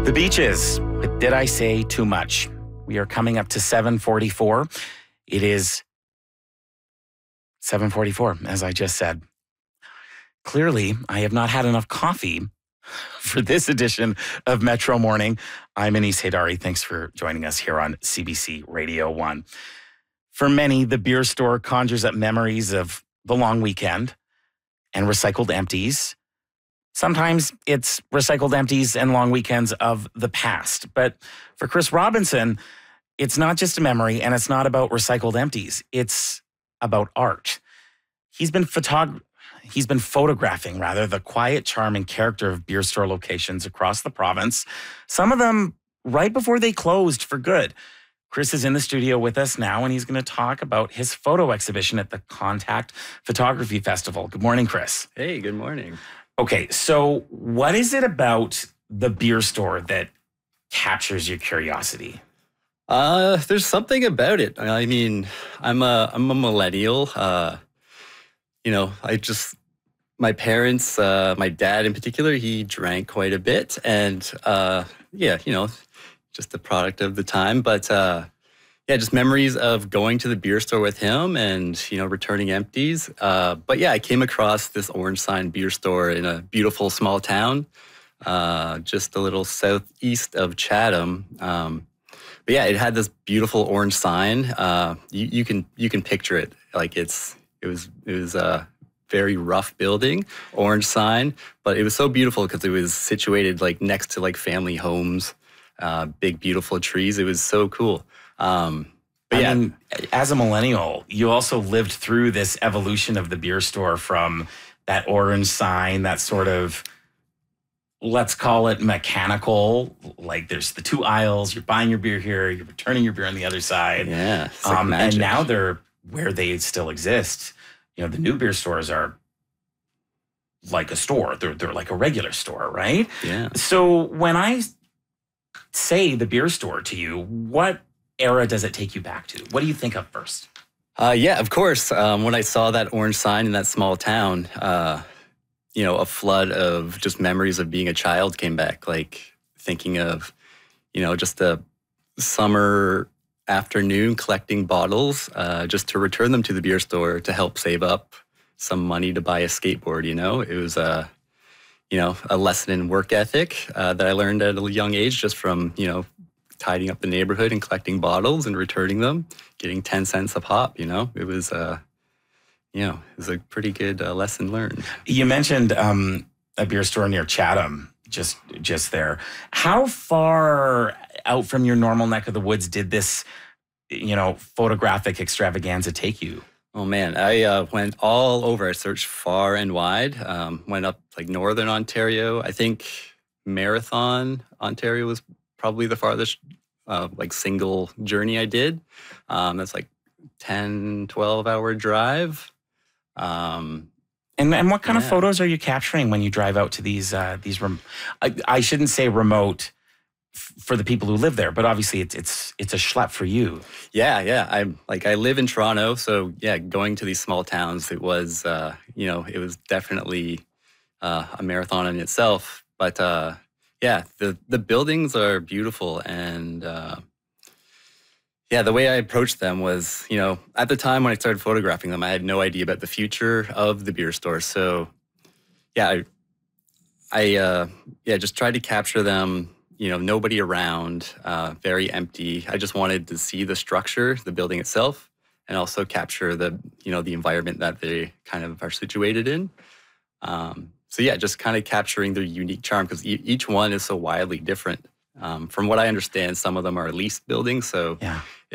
The Beaches, but did I say too much? We are coming up to 7:44. It is 7:44, as I just said. Clearly, I have not had enough coffee for this edition of Metro Morning. I'm Anis Haydari. Thanks for joining us here on CBC Radio 1. For many, the beer store conjures up memories of the long weekend and recycled empties. Sometimes it's recycled empties and long weekends of the past. But for Chris Robinson, it's not just a memory and it's not about recycled empties. It's about art. He's been photographing the quiet charm and character of beer store locations across the province, some of them right before they closed for good. Chris is in the studio with us now, and he's going to talk about his photo exhibition at the Contact Photography Festival. Good morning, Chris. Hey, good morning. Okay, so what is it about the beer store that captures your curiosity? There's something about it. I mean, I'm a millennial. My parents, my dad in particular, he drank quite a bit, and just the product of the time. But just memories of going to the beer store with him and, returning empties. I came across this Orange Sign beer store in a beautiful small town, just a little southeast of Chatham. It had this beautiful orange sign. You can picture it. Like it was a very rough building, orange sign, but it was so beautiful because it was situated like next to like family homes, big beautiful trees. It was so cool. I mean, as a millennial, you also lived through this evolution of the beer store from that orange sign, that sort of, let's call it mechanical, like there's the two aisles, you're buying your beer here, you're returning your beer on the other side. Yeah. And now they're where they still exist. The new beer stores are like a store. They're like a regular store, right? Yeah. So when I say the beer store to you, what era does it take you back to? What do you think of first? Of course. When I saw that orange sign in that small town, a flood of just memories of being a child came back, like thinking of, just a summer afternoon collecting bottles just to return them to the beer store to help save up some money to buy a skateboard. It was a lesson in work ethic that I learned at a young age just from, tidying up the neighborhood and collecting bottles and returning them, getting 10 cents a pop. It was it was a pretty good lesson learned. You mentioned a beer store near Chatham, just there. How far out from your normal neck of the woods did this, photographic extravaganza take you? Oh, man, I went all over. I searched far and wide, went up like Northern Ontario. I think Marathon, Ontario was probably the farthest single journey I did. That's like 10, 12-hour drive. And what kind of photos are you capturing when you drive out to these I shouldn't say remote for the people who live there, but obviously it's a schlep for you. Yeah. I live in Toronto, so going to these small towns, it was it was definitely a marathon in itself. But the buildings are beautiful, and the way I approached them was, at the time when I started photographing them, I had no idea about the future of the beer store. So, I just tried to capture them, nobody around, very empty. I just wanted to see the structure, the building itself, and also capture the environment that they kind of are situated in. Just kind of capturing their unique charm, because each one is so wildly different. From what I understand, some of them are leased buildings, so